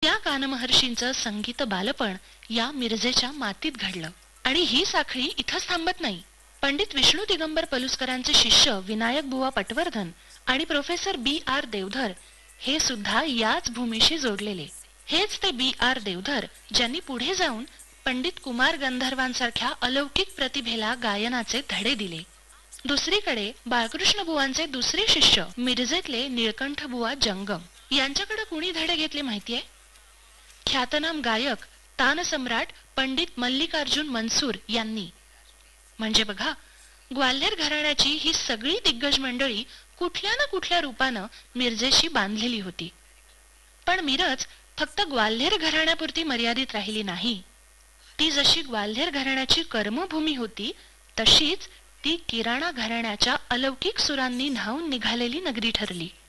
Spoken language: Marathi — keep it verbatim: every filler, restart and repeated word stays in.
या कानमहर्षींचं संगीत बालपण या मिरजेच्या मातीत घडलं आणि ही साखळी इथंच थांबत नाही. पंडित विष्णू दिगंबर पलुसकरांचे शिष्य विनायक बुवा पटवर्धन आणि प्रोफेसर बी आर देवधर हे सुद्धा याच भूमीशी जोडलेले. हेच ते बी आर देवधर ज्यांनी पुढे जाऊन पंडित कुमार गंधर्वांसारख्या अलौकिक प्रतिभेला गायनाचे धडे दिले. दुसरीकडे बाळकृष्ण बुवांचे दुसरे शिष्य मिरजेतले निळकंठ बुवा जंगम यांच्याकडे कुणी धडे घेतले माहितीये? ख्यातनाम गायक तानसम्राट पंडित मल्लिकार्जुन मनसूर यांनी. म्हणजे बघा, ग्वाल्हेर घराण्याची ही सगळी दिग्गज मंडळी कुठल्या ना कुठल्या रूपानं मिरजेशी बांधलेली होती. पण मिरज फक्त ग्वाल्हेर घराण्यापुरती मर्यादित राहिली नाही. ती जशी ग्वाल्हेर घराण्याची कर्मभूमी होती, तशीच ती किराणा घराण्याच्या अलौकिक सुरांनी न्हाऊन निघालेली नगरी ठरली.